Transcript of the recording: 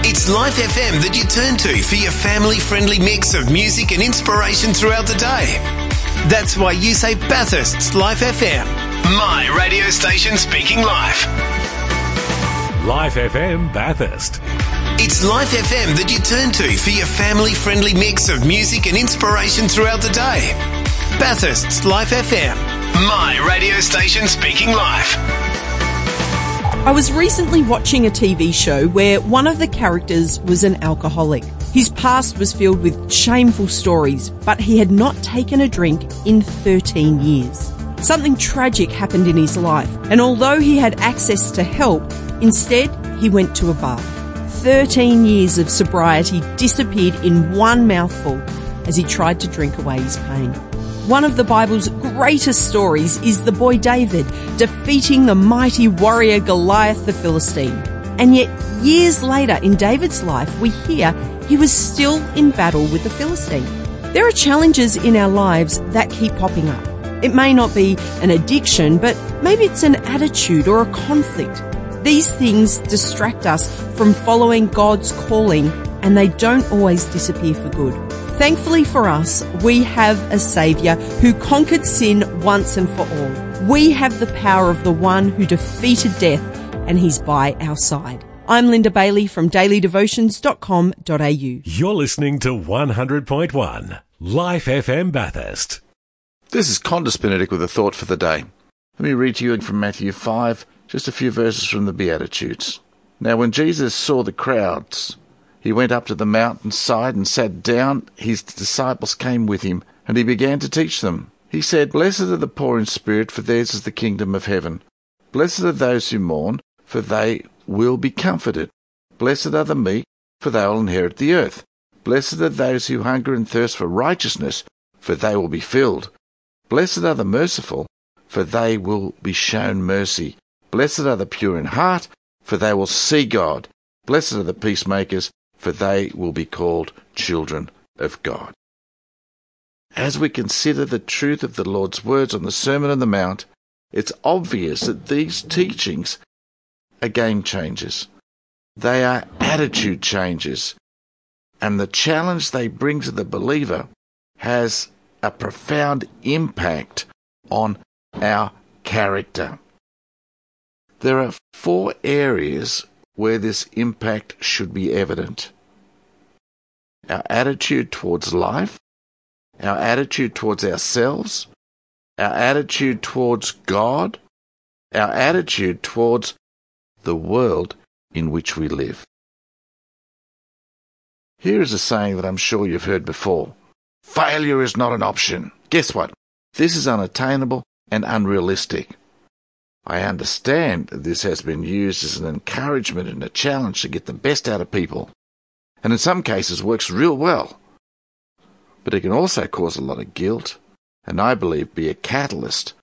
It's Life FM that you turn to for your family-friendly mix of music and inspiration throughout the day. That's why you say Bathurst's Life FM. My radio station speaking life. Life FM Bathurst. It's Life FM that you turn to for your family-friendly mix of music and inspiration throughout the day. Bathurst's Life FM. My radio station speaking life. I was recently watching a TV show where one of the characters was an alcoholic. His past was filled with shameful stories, but he had not taken a drink in 13 years. Something tragic happened in his life, and although he had access to help, instead he went to a bar. 13 years of sobriety disappeared in one mouthful as he tried to drink away his pain. One of the Bible's greatest stories is the boy David defeating the mighty warrior Goliath the Philistine. And yet, years later in David's life, we hear he was still in battle with the Philistine. There are challenges in our lives that keep popping up. It may not be an addiction, but maybe it's an attitude or a conflict. These things distract us from following God's calling, and they don't always disappear for good. Thankfully for us, we have a Saviour who conquered sin once and for all. We have the power of the one who defeated death, and he's by our side. I'm Linda Bailey from dailydevotions.com.au. You're listening to 100.1 Life FM Bathurst. This is Condis Benedict with a thought for the day. Let me read to you from Matthew 5, just a few verses from the Beatitudes. Now when Jesus saw the crowds, he went up to the mountainside and sat down. His disciples came with him, and he began to teach them. He said, Blessed are the poor in spirit, for theirs is the kingdom of heaven. Blessed are those who mourn, for they will be comforted. Blessed are the meek, for they will inherit the earth. Blessed are those who hunger and thirst for righteousness, for they will be filled. Blessed are the merciful, for they will be shown mercy. Blessed are the pure in heart, for they will see God. Blessed are the peacemakers, for they will be called children of God. As we consider the truth of the Lord's words on the Sermon on the Mount, it's obvious that these teachings are game changers. They are attitude changers. And the challenge they bring to the believer has a profound impact on our character. There are 4 areas where this impact should be evident. Our attitude towards life, our attitude towards ourselves, our attitude towards God, our attitude towards the world in which we live. Here is a saying that I'm sure you've heard before. Failure is not an option. Guess what? This is unattainable and unrealistic. I understand that this has been used as an encouragement and a challenge to get the best out of people, and in some cases works real well. But it can also cause a lot of guilt, and I believe be a catalyst